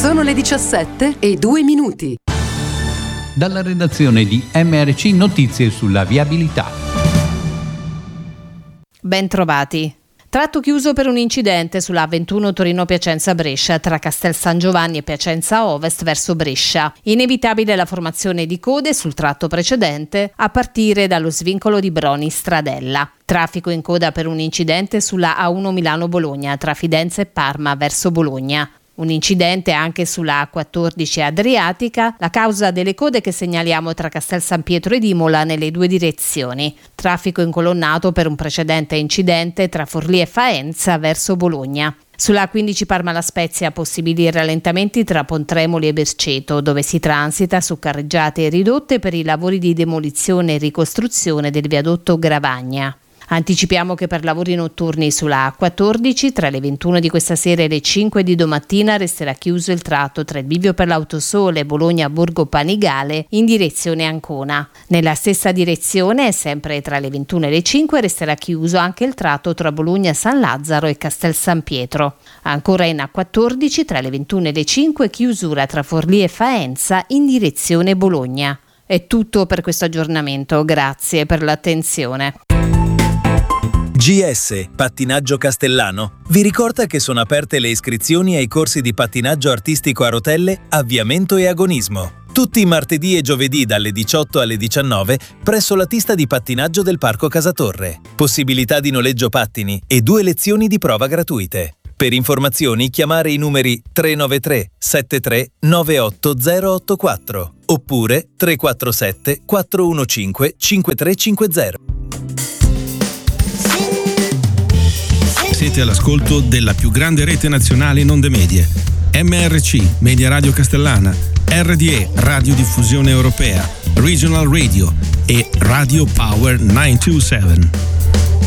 Sono le 17:02. Dalla redazione di MRC Notizie sulla viabilità. Ben trovati. Tratto chiuso per un incidente sulla A21 Torino-Piacenza-Brescia tra Castel San Giovanni e Piacenza Ovest verso Brescia. Inevitabile la formazione di code sul tratto precedente a partire dallo svincolo di Broni-Stradella. Traffico in coda per un incidente sulla A1 Milano-Bologna tra Fidenza e Parma verso Bologna. Un incidente anche sulla A14 Adriatica, la causa delle code che segnaliamo tra Castel San Pietro ed Imola nelle due direzioni. Traffico incolonnato per un precedente incidente tra Forlì e Faenza verso Bologna. Sulla A15 Parma La Spezia possibili rallentamenti tra Pontremoli e Berceto, dove si transita su carreggiate ridotte per i lavori di demolizione e ricostruzione del viadotto Gravagna. Anticipiamo che per lavori notturni sulla A14 tra le 21 di questa sera e le 5 di domattina resterà chiuso il tratto tra il bivio per l'Autosole e Bologna-Borgo Panigale in direzione Ancona. Nella stessa direzione, sempre tra le 21 e le 5, resterà chiuso anche il tratto tra Bologna-San Lazzaro e Castel San Pietro. Ancora in A14 tra le 21 e le 5 chiusura tra Forlì e Faenza in direzione Bologna. È tutto per questo aggiornamento, grazie per l'attenzione. GS Pattinaggio Castellano vi ricorda che sono aperte le iscrizioni ai corsi di pattinaggio artistico a rotelle, avviamento e agonismo. Tutti i martedì e giovedì dalle 18 alle 19 presso la pista di pattinaggio del Parco Casatorre. Possibilità di noleggio pattini e 2 lezioni di prova gratuite. Per informazioni chiamare i numeri 393 73 98084 oppure 347 415 5350. Siete all'ascolto della più grande rete nazionale in onde medie, MRC, Media Radio Castellana, RDE, Radiodiffusione Europea, Regional Radio e Radio Power 927.